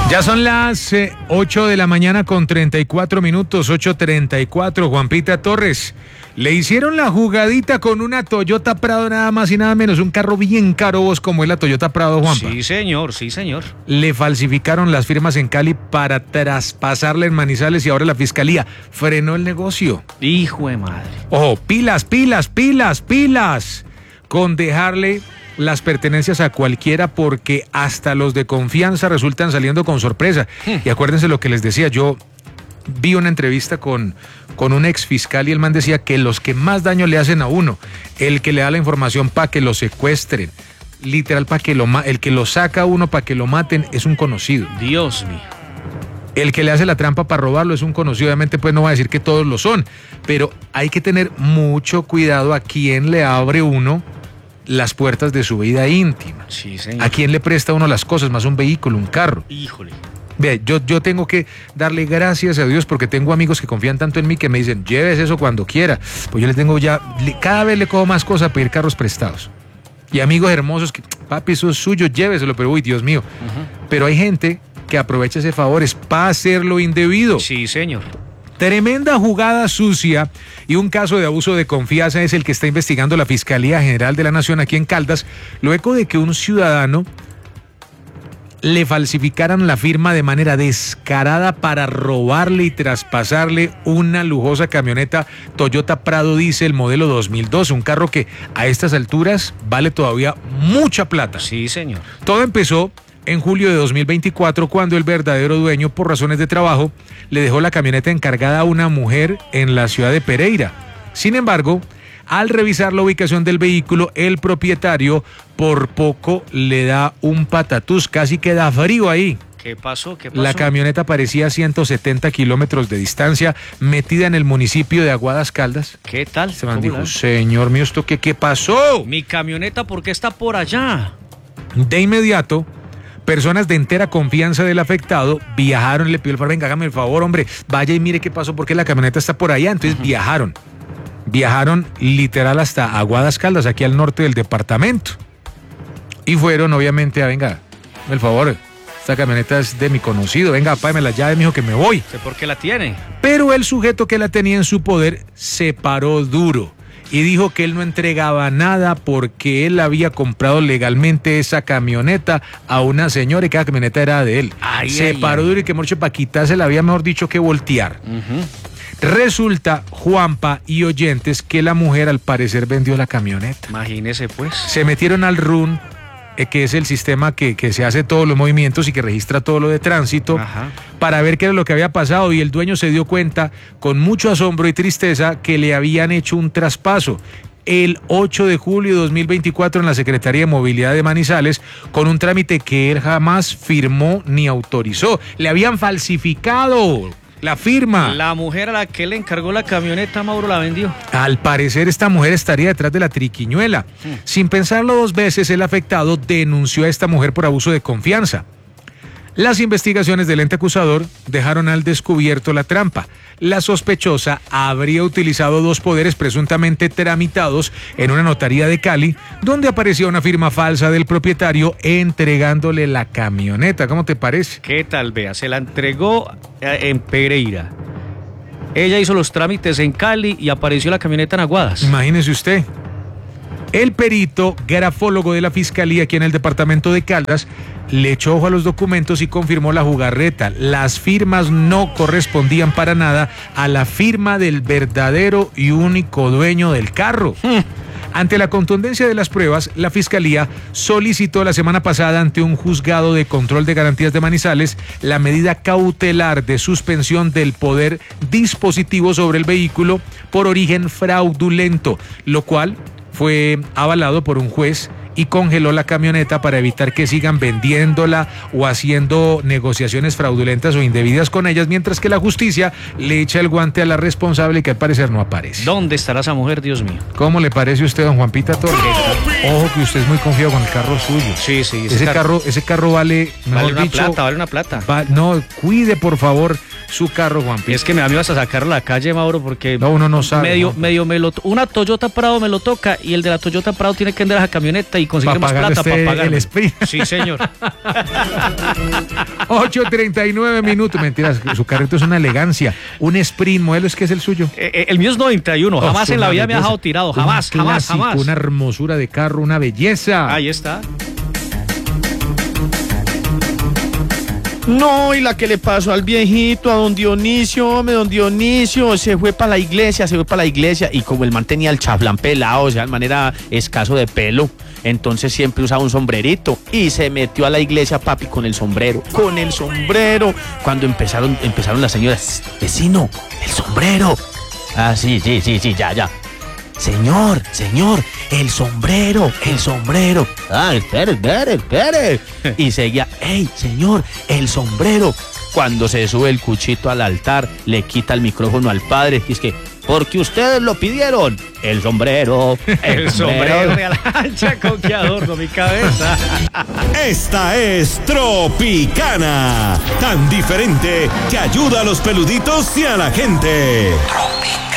Ya son las 8 de la mañana con 34 minutos, 8:34. Juanpita Torres, le hicieron la jugadita con una Toyota Prado, nada más y nada menos, un carro bien caro, vos, como es la Toyota Prado, Juanpa. Sí, señor, sí, señor. Le falsificaron las firmas en Cali para traspasarle en Manizales y ahora la fiscalía frenó el negocio. Hijo de madre. Ojo, pilas con dejarle las pertenencias a cualquiera, porque hasta los de confianza resultan saliendo con sorpresa. Y acuérdense lo que les decía, yo vi una entrevista con un ex fiscal y el man decía que los que más daño le hacen a uno, el que le da la información para que lo secuestren, literal, el que lo saca a uno para que lo maten, es un conocido. Dios mío. El que le hace la trampa para robarlo es un conocido. Obviamente, pues no va a decir que todos lo son, pero hay que tener mucho cuidado a quién le abre uno las puertas de su vida íntima. Sí, señor. ¿A quién le presta uno las cosas? Más un vehículo, un carro. Híjole. Ve, yo tengo que darle gracias a Dios porque tengo amigos que confían tanto en mí que me dicen, lleves eso cuando quiera. Pues yo les tengo cada vez le cojo más cosas a pedir carros prestados. Y amigos hermosos que, papi, eso es suyo, lléveselo, pero uy, Dios mío. Pero hay gente que aprovecha ese favor, es para hacerlo indebido. Sí, señor. Tremenda jugada sucia y un caso de abuso de confianza es el que está investigando la Fiscalía General de la Nación aquí en Caldas, luego de que un ciudadano le falsificaran la firma de manera descarada para robarle y traspasarle una lujosa camioneta Toyota Prado Diesel modelo 2002, un carro que a estas alturas vale todavía mucha plata. Sí, señor. Todo empezó en julio de 2024, cuando el verdadero dueño, por razones de trabajo, le dejó la camioneta encargada a una mujer en la ciudad de Pereira. Sin embargo, al revisar la ubicación del vehículo, el propietario por poco le da un patatús, casi queda frío ahí. ¿Qué pasó? ¿Qué pasó? La camioneta parecía a 170 kilómetros de distancia, metida en el municipio de Aguadas Caldas. ¿Qué tal? Se man dijo, señor mío, ¿esto qué pasó? Mi camioneta, ¿por qué está por allá? De inmediato, personas de entera confianza del afectado viajaron, le pidió el favor, venga, hágame el favor, hombre, vaya y mire qué pasó, porque la camioneta está por allá. Entonces viajaron literal hasta Aguadas Caldas, aquí al norte del departamento. Y fueron, obviamente, venga, el favor, esta camioneta es de mi conocido, venga, apágame la llave, mijo, que me voy. ¿Sé por qué la tiene? Pero el sujeto que la tenía en su poder se paró duro y dijo que él no entregaba nada porque él había comprado legalmente esa camioneta a una señora y que la camioneta era de él. Se paró duro y que morcho para quitarse la había, mejor dicho, que voltear. Resulta, Juanpa y oyentes, que la mujer al parecer vendió la camioneta. Imagínese pues. Se metieron al RUN, que es el sistema que se hace todos los movimientos y que registra todo lo de tránsito, para ver qué era lo que había pasado, y el dueño se dio cuenta con mucho asombro y tristeza que le habían hecho un traspaso el 8 de julio de 2024 en la Secretaría de Movilidad de Manizales con un trámite que él jamás firmó ni autorizó. Le habían falsificado la firma. La mujer a la que le encargó la camioneta, Mauro, la vendió. Al parecer esta mujer estaría detrás de la triquiñuela. Sin pensarlo dos veces, el afectado denunció a esta mujer por abuso de confianza. Las investigaciones del ente acusador dejaron al descubierto la trampa. La sospechosa habría utilizado dos poderes presuntamente tramitados en una notaría de Cali, donde aparecía una firma falsa del propietario entregándole la camioneta. ¿Cómo te parece? ¿Qué tal? Vea, se la entregó en Pereira. Ella hizo los trámites en Cali y apareció la camioneta en Aguadas. Imagínese usted. El perito grafólogo de la Fiscalía aquí en el departamento de Caldas le echó ojo a los documentos y confirmó la jugarreta. Las firmas no correspondían para nada a la firma del verdadero y único dueño del carro. Ante la contundencia de las pruebas, la Fiscalía solicitó la semana pasada ante un juzgado de control de garantías de Manizales la medida cautelar de suspensión del poder dispositivo sobre el vehículo por origen fraudulento, lo cual fue avalado por un juez y congeló la camioneta para evitar que sigan vendiéndola o haciendo negociaciones fraudulentas o indebidas con ellas, mientras que la justicia le echa el guante a la responsable que al parecer no aparece. ¿Dónde estará esa mujer, Dios mío? ¿Cómo le parece a usted, don Juanpita Torres? Ojo que usted es muy confiado con el carro suyo. Sí, sí. Ese carro vale, mejor dicho, vale una plata. No, cuide por favor su carro, Juanpita. Es que me ibas a sacar a la calle, Mauro, porque no, uno no sabe. Una Toyota Prado me lo toca y el de la Toyota Prado tiene que vender esa camioneta y y conseguir más pagar plata para pagar el sprint. Sí, señor. 8:39 minutos. Mentiras, su carrito es una elegancia. Un sprint, modelo es que es el suyo. El mío es 91. Jamás en la vida me ha dejado tirado. Jamás, jamás, jamás. Una hermosura de carro, una belleza. Ahí está. No, y la que le pasó al viejito, a don Dionisio, hombre, don Dionisio, se fue para la iglesia, y como el man tenía el chaflán pelado, o sea, el man era escaso de pelo, entonces siempre usaba un sombrerito, y se metió a la iglesia, papi, con el sombrero, cuando empezaron las señoras, vecino, el sombrero, sí, ya. Señor, el sombrero. Espere. Y seguía, señor, el sombrero. Cuando se sube el cuchito al altar, le quita el micrófono al padre. Y es que, porque ustedes lo pidieron, el sombrero. El sombrero de Alancha con que adorno mi cabeza. Esta es Tropicana, tan diferente que ayuda a los peluditos y a la gente. Tropicana.